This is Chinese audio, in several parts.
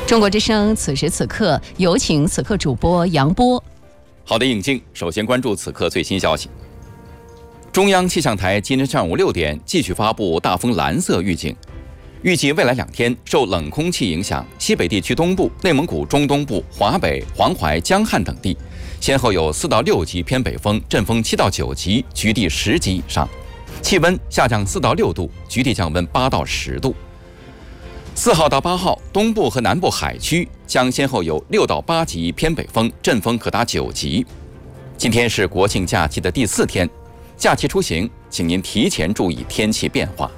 中国之声此时此刻，有请此刻主播杨波。 好的，尹静，首先关注此刻最新消息。中央气象台今天上午6点继续发布大风蓝色预警，预计未来2天受冷空气影响，西北地区东部、内蒙古中东部、华北、黄淮、江汉等地先后有4到6级偏北风，阵风7到9级，局地10级以上，气温下降4到6度，局地降温8到10度。4号到8号，东部和南部海区将先后有6到8级偏北风，阵风可达9级。今天是国庆假期的第4天，假期出行，请您提前注意天气变化。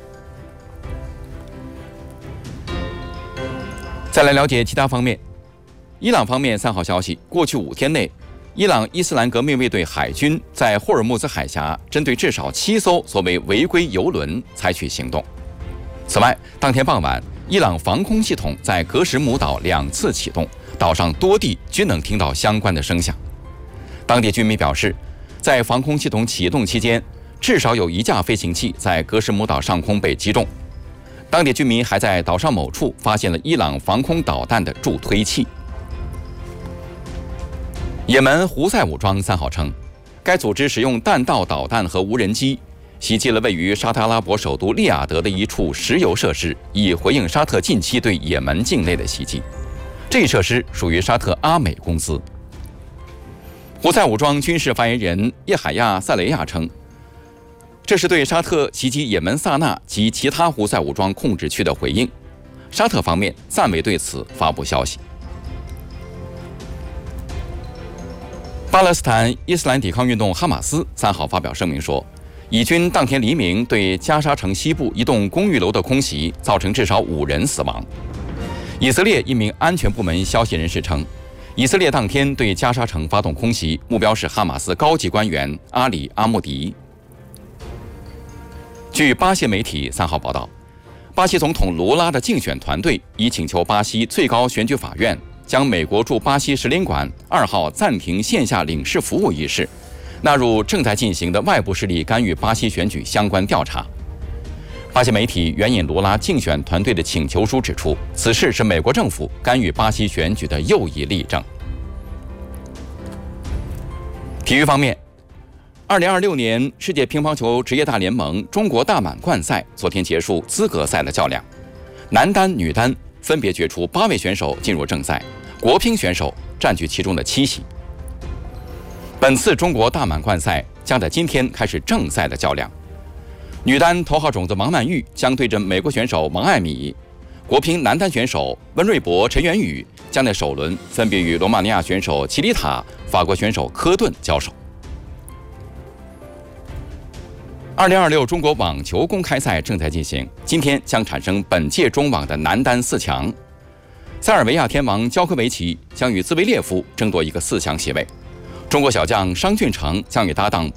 再来了解其他方面。伊朗方面3号消息，过去5天内，伊朗伊斯兰革命卫队海军在霍尔木兹海峡针对至少7艘所谓违规油轮采取行动。此外，当天傍晚，伊朗防空系统在格什姆岛2次启动，岛上多地均能听到相关的声响。当地居民表示，在防空系统启动期间，至少有1架飞行器在格什姆岛上空被击中。当地居民还在岛上某处发现了伊朗防空导弹的助推器。也门胡塞武装3号称，该组织使用弹道导弹和无人机袭击了位于沙特阿拉伯首都利雅得的一处石油设施，以回应沙特近期对也门境内的袭击。这一设施属于沙特阿美公司。胡塞武装军事发言人叶海亚·塞雷亚称，这是对沙特袭击也门萨那及其他胡塞武装控制区的回应。沙特方面暂未对此发布消息。巴勒斯坦伊斯兰抵抗运动哈马斯3号发表声明说，以军当天黎明对加沙城西部一栋公寓楼的空袭造成至少5人死亡。以色列一名安全部门消息人士称，以色列当天对加沙城发动空袭，目标是哈马斯高级官员阿里·阿穆迪。据巴西媒体3号报道，巴西总统卢拉的竞选团队已请求巴西最高选举法院将美国驻巴西使领馆2号暂停线下领事服务一事纳入正在进行的外部势力干预巴西选举相关调查。巴西媒体援引卢拉竞选团队的请求书指出，此事是美国政府干预巴西选举的又一例证。体育方面，2026年世界乒乓球职业大联盟中国大满贯赛昨天结束资格赛的较量，男单、女单分别决出8位选手进入正赛，国乒选手占据其中的7席。本次中国大满贯赛将在今天开始正赛的较量，女单头号种子王曼玉将对阵美国选手王爱米，国乒男单选手温瑞博、陈元宇将在首轮分别与罗马尼亚选手齐里塔、法国选手科顿交手。2026中国网球公开赛正在进行，今天将产生本届中网的男单4强。塞尔维亚天王焦科维奇将与兹维列夫争夺一个4强席位，中国小将商俊成将与搭档